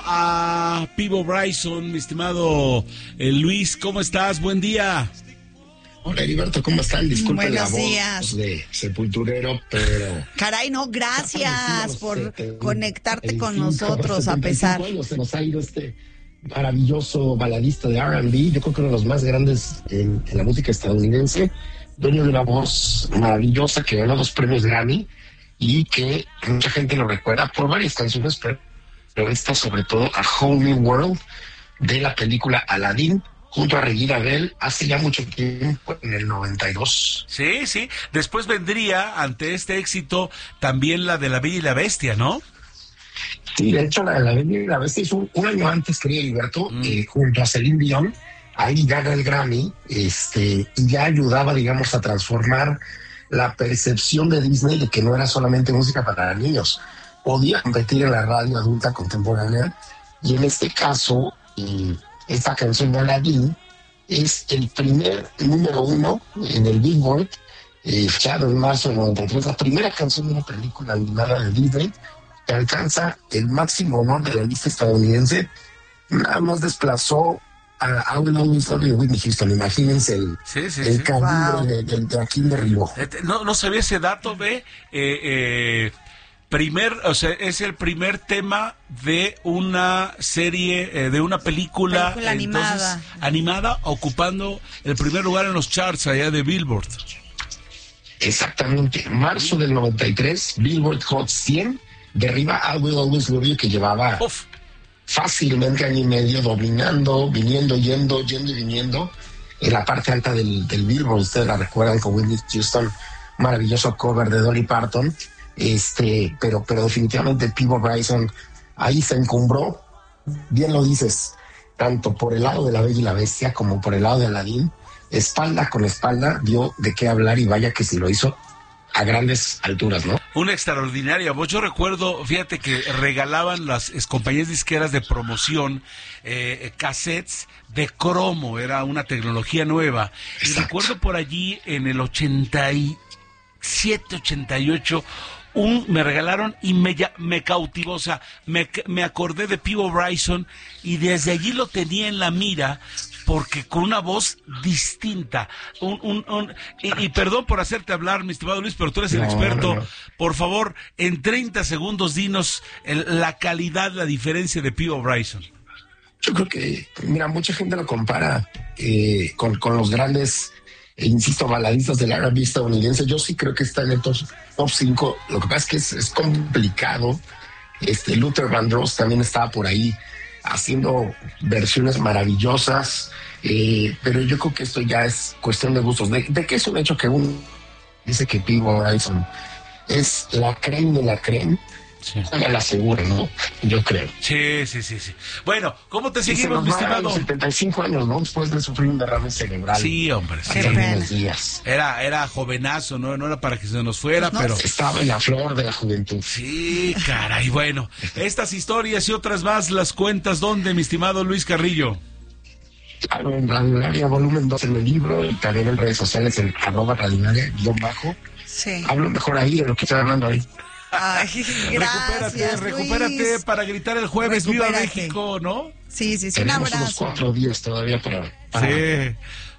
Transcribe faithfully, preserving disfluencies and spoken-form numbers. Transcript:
A Peabo Bryson, mi estimado eh, Luis, ¿cómo estás? Buen día. Hola, Heriberto, ¿cómo están? Disculpen la Buenos voz días. de sepulturero, pero... Caray, no, gracias por sé, conectarte con veinticinco, nosotros a setenta y cinco pesar. años se nos ha ido este maravilloso baladista de R and B, yo creo que uno de los más grandes en, en la música estadounidense, dueño de una voz maravillosa que ganó dos premios Grammy y que mucha gente lo recuerda por varias canciones, pero, pero esta sobre todo, A Whole New World, de la película Aladdin, junto a Regina Bell, hace ya mucho tiempo, en el noventa y dos. Sí, sí. Después vendría, ante este éxito, también la de La Bella y la Bestia, ¿no? Sí, de hecho, la de La Bella y la Bestia hizo un, un año antes, querido Heriberto, mm. eh, junto a Celine Dion. Ahí gana el Grammy, este, y ya ayudaba, digamos, a transformar la percepción de Disney de que no era solamente música para niños. Podía competir en la radio adulta contemporánea, y en este caso... Eh, esta canción de Aladdin es el primer número uno en el Billboard, eh, fechado en marzo del noventa y tres, la primera canción de una película animada de Disney que alcanza el máximo honor de la lista estadounidense. Nada más desplazó a I Will Always Love You de Whitney Houston. Imagínense el, sí, sí, el sí. calibre wow. de, de, de a quién derribó. No, no sabía ese dato, ve. Eh, eh... Primer, o sea, es el primer tema de una serie, eh, de una película, película animada. Entonces, animada, ocupando el primer lugar en los charts allá de Billboard. Exactamente. En marzo del noventa y tres, Billboard Hot cien derriba a I Will Always Love You, que llevaba Uf. fácilmente año y medio dominando, viniendo, yendo, yendo y viniendo en la parte alta del, del Billboard. Ustedes la recuerdan con Whitney Houston, maravilloso cover de Dolly Parton. Este, pero, pero definitivamente Peabo Bryson ahí se encumbró, bien lo dices, tanto por el lado de La Bella y la Bestia como por el lado de Aladdin, espalda con espalda, dio de qué hablar, y vaya que si lo hizo a grandes alturas, ¿no? Una extraordinaria voz. Yo recuerdo, fíjate que regalaban las compañías disqueras de promoción eh, cassettes de cromo, era una tecnología nueva. Exacto. Y recuerdo por allí en el ochenta y siete, ochenta y ocho, Un, me regalaron y me, me cautivó, o sea, me, me acordé de Peabo Bryson y desde allí lo tenía en la mira, porque con una voz distinta. Un, un, un, y, y perdón por hacerte hablar, mi estimado Luis, pero tú eres el no, experto. No, no. Por favor, en treinta segundos, dinos el, la calidad, la diferencia de Peabo Bryson. Yo creo que, mira, mucha gente lo compara eh, con, con los grandes... E insisto, baladistas del R and B estadounidense. Yo sí creo que está en el top, top cinco. Lo que pasa es que es, es complicado. Este, Luther Vandross también estaba por ahí haciendo versiones maravillosas, eh, pero yo creo que esto ya es cuestión de gustos. De, de que es un hecho que uno dice que Peabo Bryson es la creme de la creme. Sí. Me la aseguro, ¿no? Yo creo. Sí, sí, sí, sí. Bueno, ¿cómo te seguimos, mi estimado? A los setenta y cinco años, ¿no? Después de sufrir un derrame cerebral. Sí, hombre. Sí. Qué pena. Días. Era, era jovenazo, ¿no? No era para que se nos fuera, pues no, pero... Estaba en la flor de la juventud. Sí, caray, bueno. Estas historias y otras más las cuentas, ¿dónde, mi estimado Luis Carrillo? En Radionaria Volumen dos en el libro, y también en redes sociales, en arroba radionaria, guión bajo. Sí. Hablo mejor ahí de lo que estoy hablando ahí. Ay, gracias, recupérate, recupérate Luis. Para gritar el jueves, ¡Viva México!, ¿no? Sí, sí, sí, un Tenemos abrazo. unos cuatro días todavía para... para... Sí.